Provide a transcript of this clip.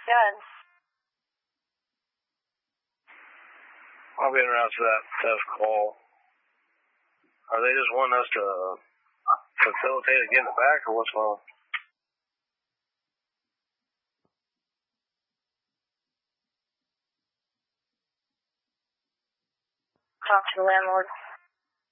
Good. I'll be around to that theft call. Are they just wanting us to facilitate it getting it back, or what's going on? Talk to the landlord.